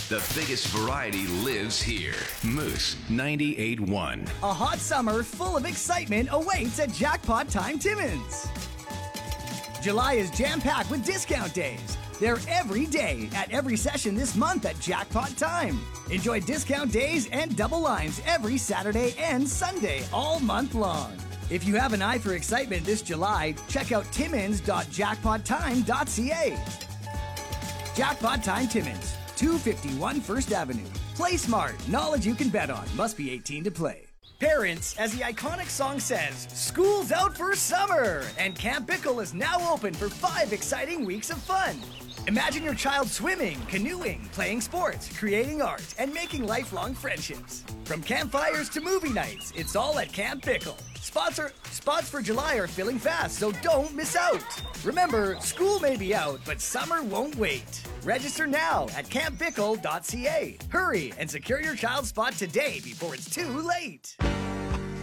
The biggest variety lives here. Moose 98.1. A hot summer full of excitement awaits at Jackpot Time Timmins. July is jam-packed with discount days. They're every day at every session this month at Jackpot Time. Enjoy discount days and double lines every Saturday and Sunday all month long. If you have an eye for excitement this July, check out timmins.jackpottime.ca. Jackpot Time Timmins, 251 First Avenue. Play smart. Knowledge you can bet on. Must be 18 to play. Parents, as the iconic song says, school's out for summer, and Camp Bickle is now open for 5 exciting weeks of fun. Imagine your child swimming, canoeing, playing sports, creating art, and making lifelong friendships. From campfires to movie nights, it's all at Camp Bickle. Spots for July are filling fast, so don't miss out. Remember, school may be out, but summer won't wait. Register now at campbickle.ca. Hurry and secure your child's spot today before it's too late.